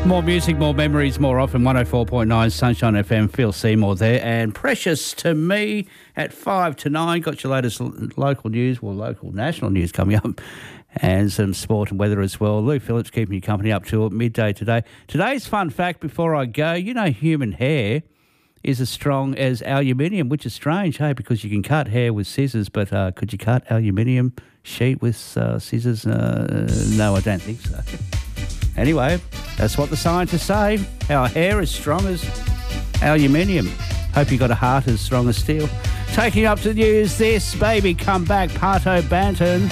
More music, more memories, more often. 104.9 Sunshine FM. Phil Seymour there. And Precious to Me at 5 to 9. Got your latest local news, local national news coming up. And some sport and weather as well. Lou Phillips keeping you company up to midday today. Today's fun fact before I go, human hair is as strong as aluminium, which is strange, hey, because you can cut hair with scissors, but could you cut aluminium sheet with scissors? No, I don't think so. Anyway, that's what the scientists say. Our hair is strong as aluminium. Hope you got a heart as strong as steel. Taking you up to the news, this Baby Come Back, Pato Banton.